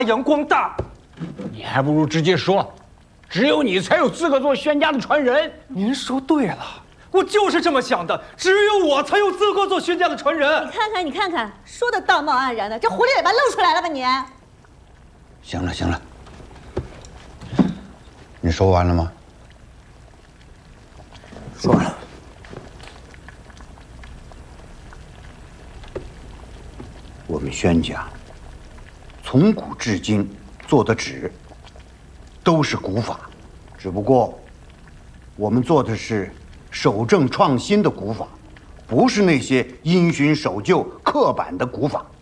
扬光大。 你还不如直接说，只有你才有资格做宣家的传人。 您说对了，我就是这么想的，只有我才有资格做宣家的传人。 你看看，说的道貌岸然的，这狐狸尾巴露出来了吧你？ 行了，你说完了吗？ 说完了。 我们宣家从古至今做的纸都是古法，只不过我们做的是守正创新的古法，不是那些因循守旧刻板的古法。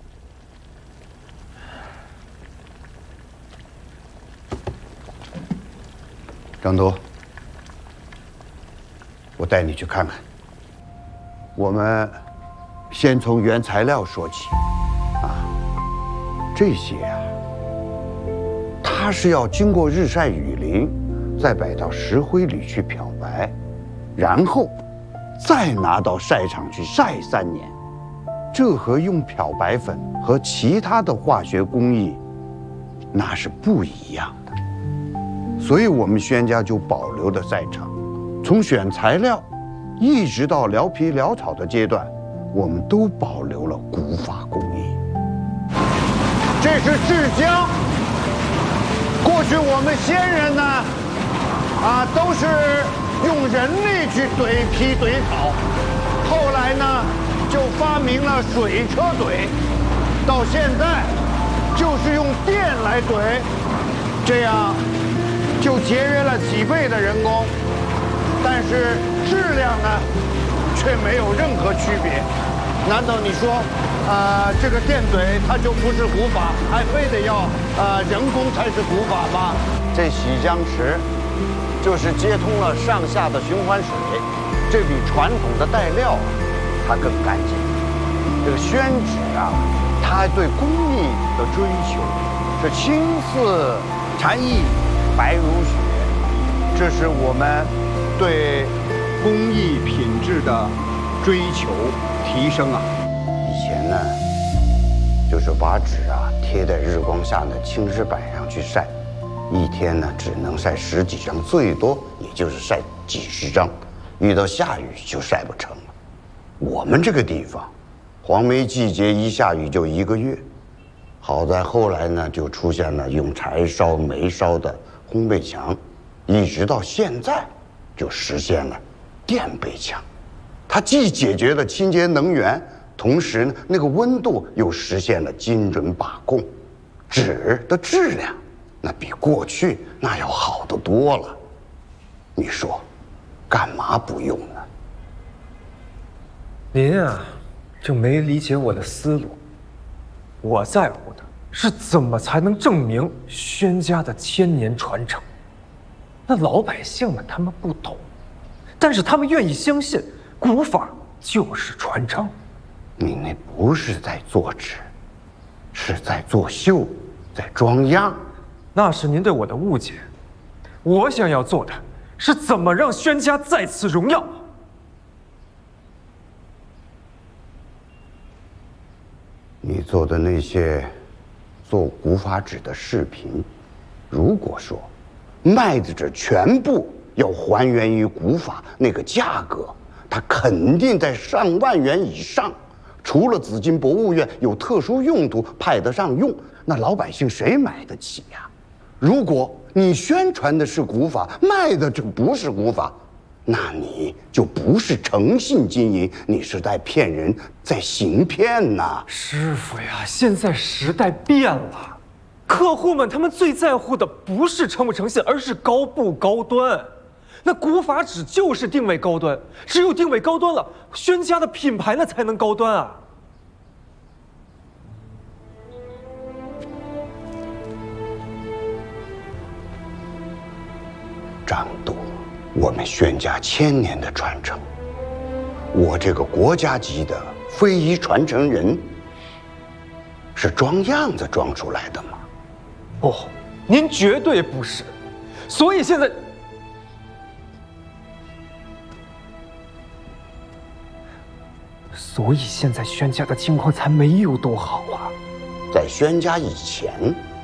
张都，我带你去看看。我们先从原材料说起，这些啊，它是要经过日晒雨淋，再摆到石灰里去漂白，然后再拿到晒场去晒3年。这和用漂白粉和其他的化学工艺那是不一样的。所以我们宣家就保留了晒场，从选材料一直到撩皮撩草的阶段，我们都保留了古法工艺。这是制浆。过去我们先人呢，都是用人力去怼皮怼草，后来呢就发明了水车怼，到现在就是用电来怼，这样就节约了几倍的人工，但是质量呢却没有任何区别。难道你说，这个电怼它就不是古法，还非得要人工才是古法吗？这洗浆池就是接通了上下的循环水，这比传统的带料它更干净。这个宣纸啊，它对工艺的追求是青似蝉翼，白如雪，这是我们对工艺品质的追求提升啊。以前呢，就是把纸贴在日光下的青石板上去晒，一天呢只能晒10几张，最多也就是晒几十张，遇到下雨就晒不成了。我们这个地方，黄梅季节一下雨就1个月，好在后来呢就出现了用柴烧、煤烧的烘焙墙，一直到现在就实现了电焙墙。它既解决了清洁能源，同时呢那个温度又实现了精准把控，纸的质量那比过去那要好得多了。你说，干嘛不用呢？ 您啊，就没理解我的思路。我在乎的是怎么才能证明宣家的1000年传承。那老百姓们他们不懂，但是他们愿意相信古法就是传承。 你那不是在做纸，是在作秀，在装样。 那是您对我的误解。我想要做的是怎么让宣家再次荣耀。 你做的那些做古法纸的视频，如果说卖的这全部要还原于古法，那个价格它肯定在上万元以上。除了紫金博物院有特殊用途派得上用，那老百姓谁买得起呀？如果你宣传的是古法，卖的这不是古法，那你就不是诚信经营，你是在骗人，在行骗呐！ 师傅呀，现在时代变了，客户们他们最在乎的不是诚不诚信，而是高不高端。那古法纸就是定位高端，只有定位高端了，宣家的品牌那才能高端啊！ 张都，我们宣家1000年的传承，我这个国家级的非遗传承人，是装样子装出来的吗？ 不，您绝对不是。所以现在宣家的情况才没有多好啊。 在宣家以前，